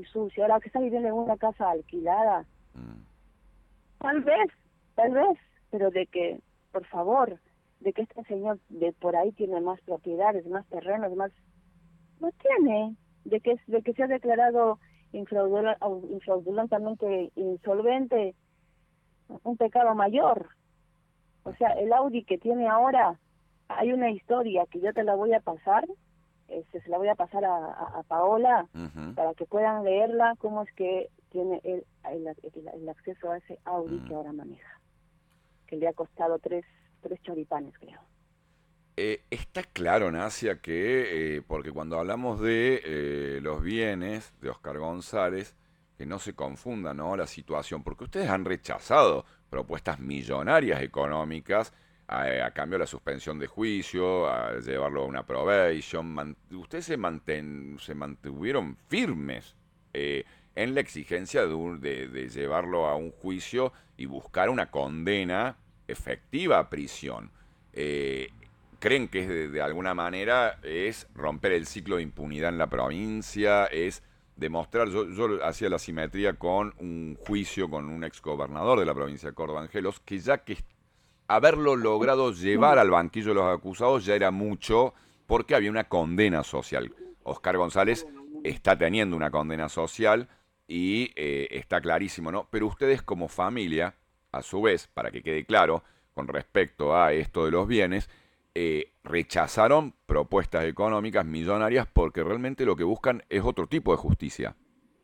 muy sucio, ahora que está viviendo en una casa alquilada, tal vez, pero de que, por favor, de que este señor de por ahí tiene más propiedades, más terrenos, más, no tiene, de que se ha declarado infraudulentamente insolvente, un pecado mayor. O sea, el Audi que tiene ahora, hay una historia que yo te la voy a pasar, se la voy a pasar a Paola, para que puedan leerla, cómo es que tiene el acceso a ese Audi que ahora maneja, que le ha costado tres choripanes, creo. Está claro, Nacia, que, porque cuando hablamos de los bienes de Oscar González, que no se confunda, ¿no?, la situación, porque ustedes han rechazado propuestas millonarias económicas a cambio de la suspensión de juicio, a llevarlo a una probation. Ustedes se mantuvieron firmes en la exigencia de llevarlo a un juicio y buscar una condena efectiva a prisión. Eh, ¿Creen que de alguna manera es romper el ciclo de impunidad en la provincia? Es demostrar, yo hacía la simetría con un juicio con un exgobernador de la provincia de Córdoba, Angelos, que ya que haberlo logrado llevar al banquillo de los acusados ya era mucho, porque había una condena social. Oscar González está teniendo una condena social y está clarísimo, ¿no? Pero ustedes como familia, a su vez, para que quede claro, con respecto a esto de los bienes, rechazaron propuestas económicas millonarias porque realmente lo que buscan es otro tipo de justicia.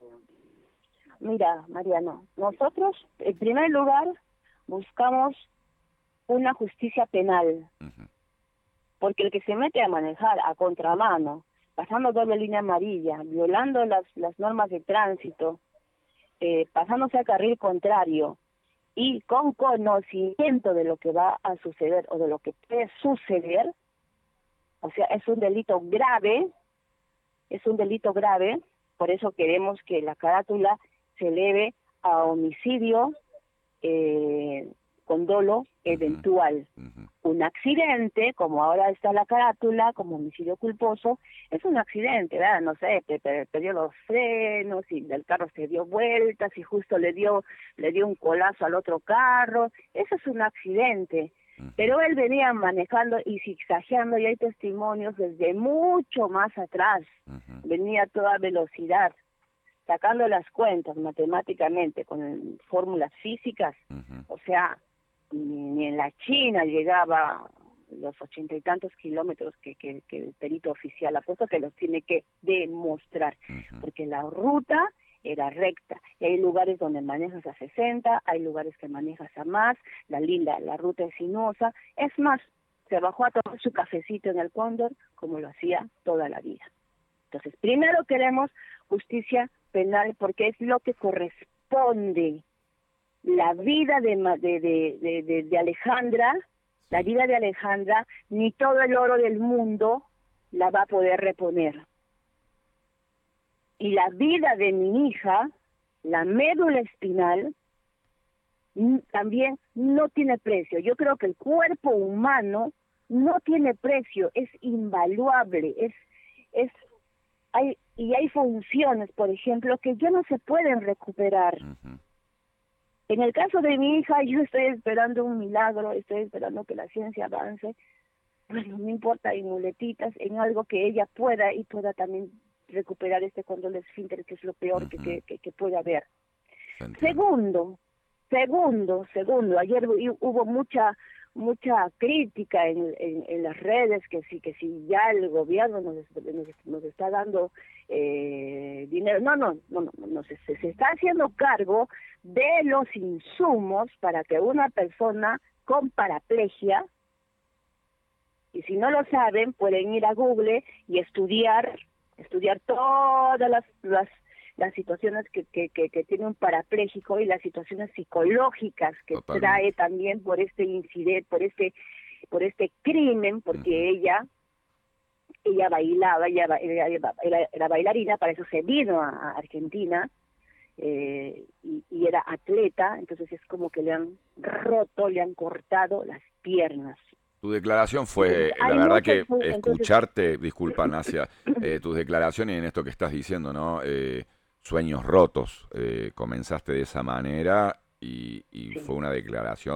Mira, Mariano, nosotros, en primer lugar, buscamos una justicia penal, porque el que se mete a manejar a contramano, pasando doble línea amarilla, violando las normas de tránsito, pasándose a carril contrario y con conocimiento de lo que va a suceder o de lo que puede suceder, o sea, es un delito grave, por eso queremos que la carátula se eleve a homicidio con dolo eventual. Un accidente, como ahora está la carátula, como homicidio culposo, es un accidente, ¿verdad? No sé, perdió los frenos y el carro se dio vueltas y justo le dio un colazo al otro carro. Eso es un accidente. Pero él venía manejando y zigzagueando, y hay testimonios desde mucho más atrás. Venía a toda velocidad, sacando las cuentas matemáticamente con fórmulas físicas. O sea, ni en la China llegaba los 80 y tantos kilómetros que el perito oficial ha puesto, que los tiene que demostrar, porque la ruta era recta, y hay lugares donde manejas a 60, hay lugares que manejas a más, la ruta es sinuosa. Es más, se bajó a tomar su cafecito en el Cóndor, como lo hacía toda la vida. Entonces, primero queremos justicia penal, porque es lo que corresponde. La vida de Alejandra, la vida de Alejandra, ni todo el oro del mundo la va a poder reponer. Y la vida de mi hija, la médula espinal, también no tiene precio. Yo creo que el cuerpo humano no tiene precio, es invaluable, hay funciones, por ejemplo, que ya no se pueden recuperar. En el caso de mi hija, yo estoy esperando un milagro, estoy esperando que la ciencia avance. Bueno, no importa, en muletitas, en algo que ella pueda también recuperar este cordón de esfínter, que es lo peor que puede haber. Segundo, ayer hubo mucha crítica en las redes, que si ya el gobierno nos está dando dinero. No, se está haciendo cargo de los insumos para que una persona con paraplegia, y si no lo saben, pueden ir a Google y estudiar todas las situaciones que tiene un parapléjico, y las situaciones psicológicas que trae también por este incidente, por este crimen, porque ella bailaba, era bailarina, para eso se vino a Argentina, y era atleta. Entonces es como que le han cortado las piernas. Tu declaración fue, la verdad que escucharte, disculpa Nacia, tus declaraciones en esto que estás diciendo, ¿no? sueños rotos. Comenzaste de esa manera y Sí. fue una declaración